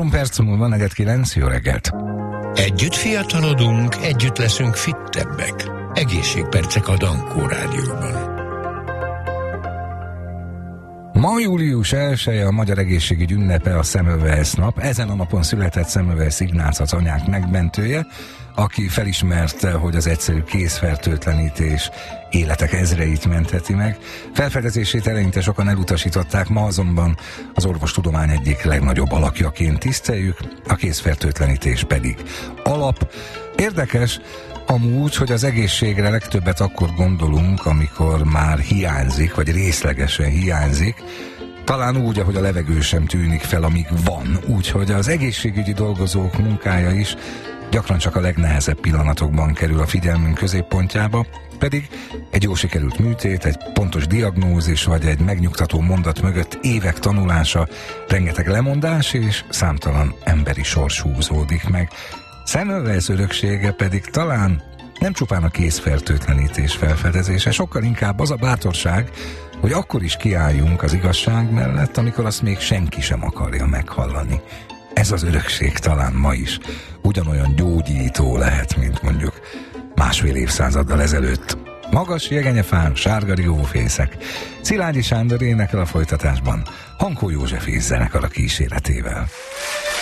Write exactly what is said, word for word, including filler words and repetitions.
Három perc múlva negyed kilenc, jó reggelt! Együtt fiatalodunk, együtt leszünk fittebbek. Egészségpercek a Dankó Rádióban. Ma július elseje, a Magyar Egészségügy ünnepe, a Semmelweis nap. Ezen a napon született Semmelweis Ignác, az anyák megmentője, aki felismerte, hogy az egyszerű kézfertőtlenítés életek ezreit mentheti meg. Felfedezését eleinte sokan elutasították, ma azonban az orvostudomány egyik legnagyobb alakjaként tiszteljük, a kézfertőtlenítés pedig alap. Érdekes amúgy, hogy az egészségre legtöbbet akkor gondolunk, amikor már hiányzik, vagy részlegesen hiányzik, talán úgy, ahogy a levegő sem tűnik fel, amíg van. Úgyhogy az egészségügyi dolgozók munkája is gyakran csak a legnehezebb pillanatokban kerül a figyelmünk középpontjába, pedig egy jó sikerült műtét, egy pontos diagnózis vagy egy megnyugtató mondat mögött évek tanulása, rengeteg lemondás és számtalan emberi sors húzódik meg. Semmelweis öröksége pedig talán nem csupán a kézfertőtlenítés felfedezése, sokkal inkább az a bátorság, hogy akkor is kiálljunk az igazság mellett, amikor azt még senki sem akarja meghallani. Ez az örökség talán ma is ugyanolyan gyógyító lehet, mint mondjuk másfél évszázaddal ezelőtt. Magas jegenyefán, sárga rigófészek. Szilágyi Sándor énekel a folytatásban, Hankó József zenekar a kíséretével.